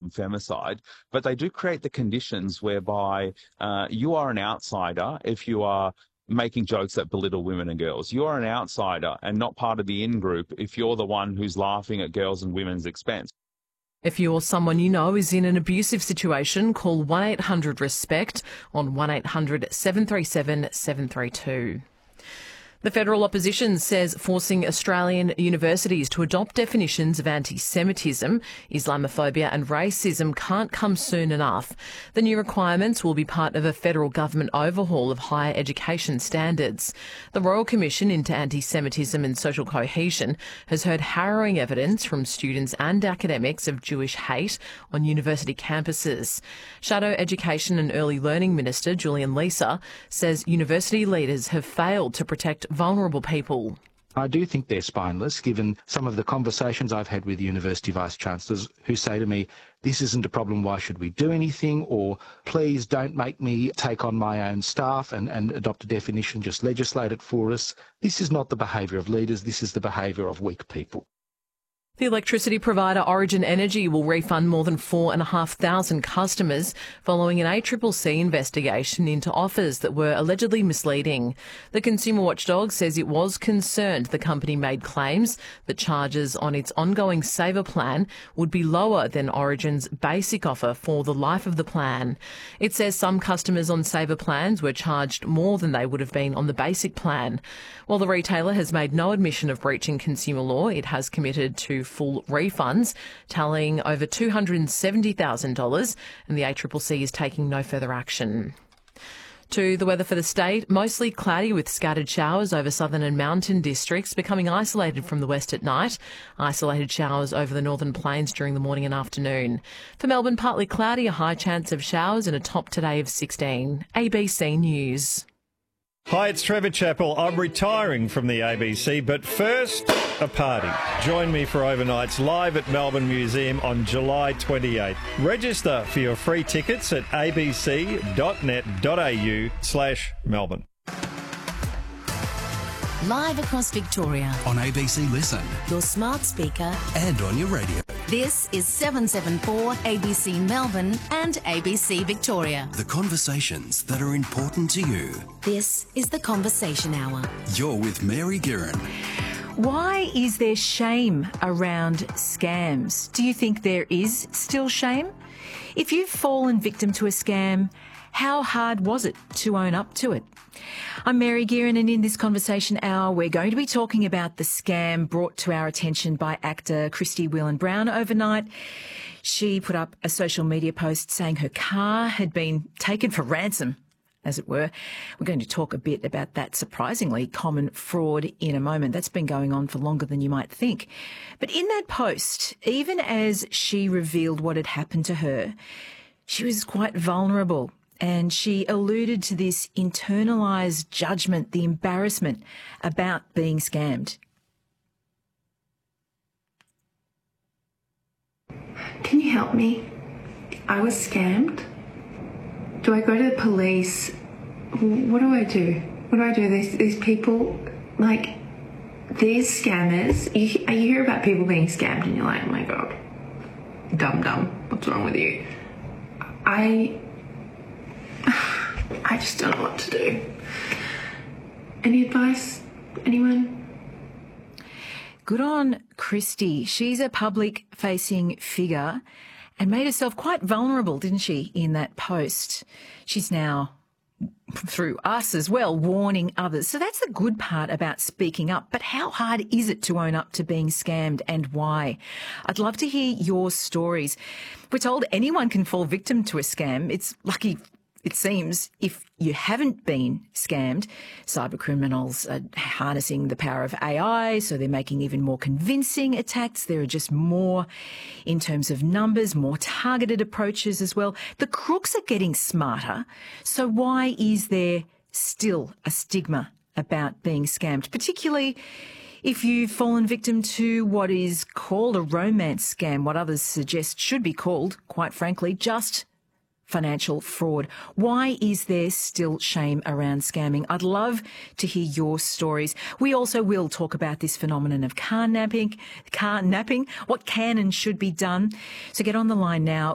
and femicide, but they do create the conditions whereby you are an outsider if you are making jokes that belittle women and girls. You're an outsider and not part of the in-group if you're the one who's laughing at girls and women's expense. If you or someone you know is in an abusive situation, call 1-800-RESPECT on 1-800-737-732. The federal opposition says forcing Australian universities to adopt definitions of anti-Semitism, Islamophobia and racism can't come soon enough. The new requirements will be part of a federal government overhaul of higher education standards. The Royal Commission into Anti-Semitism and Social Cohesion has heard harrowing evidence from students and academics of Jewish hate on university campuses. Shadow Education and Early Learning Minister Julian Leeser says university leaders have failed to protect vulnerable people. I do think they're spineless, given some of the conversations I've had with university vice-chancellors who say to me, this isn't a problem, why should we do anything? Or, please don't make me take on my own staff and adopt a definition, just legislate it for us. This is not the behaviour of leaders, this is the behaviour of weak people. The electricity provider Origin Energy will refund more than 4,500 customers following an ACCC investigation into offers that were allegedly misleading. The consumer watchdog says it was concerned the company made claims that charges on its ongoing saver plan would be lower than Origin's basic offer for the life of the plan. It says some customers on saver plans were charged more than they would have been on the basic plan. While the retailer has made no admission of breaching consumer law, it has committed to full refunds, tallying over $270,000, and the ACCC is taking no further action. To the weather for the state, mostly cloudy with scattered showers over southern and mountain districts, becoming isolated from the west at night. Isolated showers over the northern plains during the morning and afternoon. For Melbourne, partly cloudy, a high chance of showers and a top today of 16. ABC News. Hi, it's Trevor Chappell. I'm retiring from the ABC, but first, a party. Join me for overnights live at Melbourne Museum on July 28th. Register for your free tickets at abc.net.au/Melbourne. Live across Victoria. On ABC Listen. Your smart speaker. And on your radio. This is 774 ABC Melbourne and ABC Victoria. The conversations that are important to you. This is the Conversation Hour. You're with Mary Guerin. Why is there shame around scams? Do you think there is still shame? If you've fallen victim to a scam, how hard was it to own up to it? I'm Mary Guerin, and in this Conversation Hour, we're going to be talking about the scam brought to our attention by actor Christy Whelan-Brown overnight. She put up a social media post saying her car had been taken for ransom, as it were. We're going to talk a bit about that surprisingly common fraud in a moment. That's been going on for longer than you might think. But in that post, even as she revealed what had happened to her, she was quite vulnerable. And she alluded to this internalised judgment, the embarrassment about being scammed. Can you help me? I was scammed. Do I go to the police? What do I do? What do I do? These people, like, these scammers, you hear about people being scammed and you're like, oh my God, dumb, what's wrong with you? I just don't know what to do. Any advice? Anyone? Good on Christy. She's a public-facing figure and made herself quite vulnerable, didn't she, in that post? She's now, through us as well, warning others. So that's the good part about speaking up. But how hard is it to own up to being scammed, and why? I'd love to hear your stories. We're told anyone can fall victim to a scam. It's lucky, it seems, if you haven't been scammed. Cyber criminals are harnessing the power of AI, so they're making even more convincing attacks. There are just more in terms of numbers, more targeted approaches as well. The crooks are getting smarter. So why is there still a stigma about being scammed, particularly if you've fallen victim to what is called a romance scam, what others suggest should be called, quite frankly, just financial fraud? Why is there still shame around scamming? I'd love to hear your stories. We also will talk about this phenomenon of car napping, what can and should be done. So get on the line now.